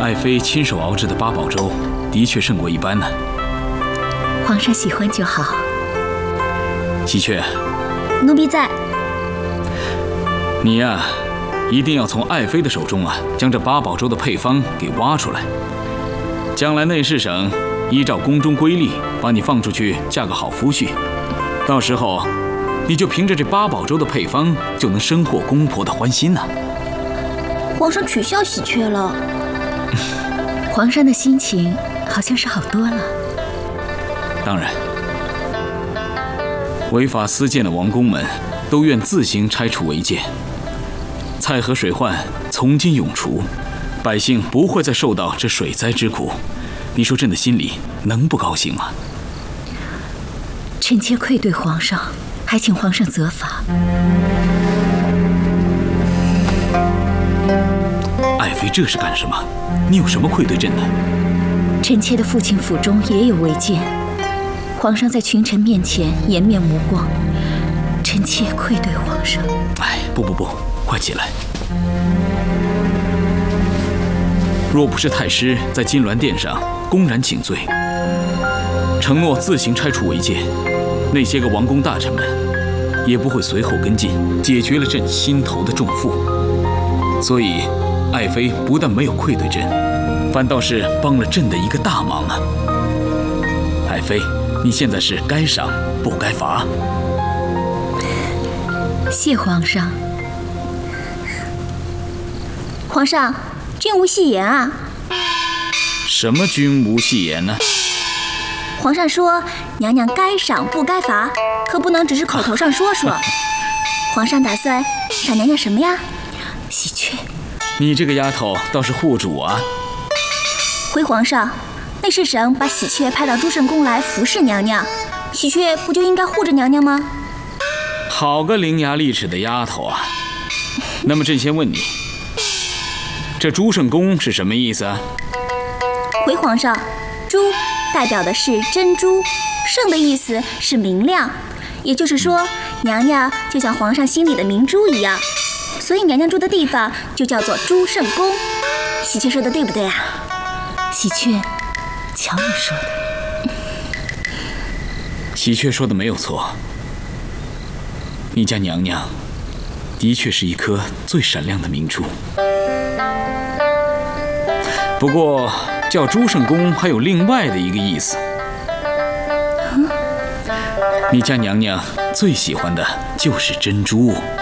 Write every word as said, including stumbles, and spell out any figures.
爱妃亲手熬制的八宝粥，的确胜过一般呢。 皇上喜欢就好。 喜鹊， 奴婢在。 你呀、啊，一定要从爱妃的手中啊，将这八宝粥的配方给挖出来。将来内侍省依照宫中规例，把你放出去嫁个好夫婿，到时候你就凭着这八宝粥的配方，就能深获公婆的欢心呐、啊。 皇上取笑喜鹊了。 皇上的心情好像是好多了。 当然，违法私建的王公们都愿自行拆除违建，蔡河水患从今永除，百姓不会再受到这水灾之苦。你说朕的心里能不高兴吗？ 臣妾愧对皇上，还请皇上责罚。 爱妃这是干什么？你有什么愧对朕的？ 臣妾的父亲府中也有违建，皇上在群臣面前颜面无光，臣妾愧对皇上。 哎，不不不，快起来！若不是太师在金銮殿上公然请罪，承诺自行拆除违建，那些个王公大臣们也不会随后跟进，解决了朕心头的重负。所以，爱妃不但没有愧对朕，反倒是帮了朕的一个大忙啊！爱妃，你现在是该赏不该罚。 谢皇上。 皇上，君无戏言啊！ 什么君无戏言呢？ 皇上说娘娘该赏不该罚，可不能只是口头上说说。皇上打算赏娘娘什么呀？ 喜鹊， 你这个丫头倒是护主啊！ 回皇上，内侍省把喜鹊派到朱圣宫来服侍娘娘，喜鹊不就应该护着娘娘吗？ 好个伶牙俐齿的丫头啊！那么朕先问你，这朱圣宫是什么意思啊？ 回皇上，朱代表的是珍珠，圣的意思是明亮，也就是说，娘娘就像皇上心里的明珠一样，所以娘娘住的地方就叫做朱圣宫。喜鹊说的对不对啊？ 喜鹊，瞧你说的。 喜鹊说的没有错，你家娘娘的确是一颗最闪亮的明珠。不过叫朱圣宫还有另外的一个意思，你家娘娘最喜欢的就是珍珠。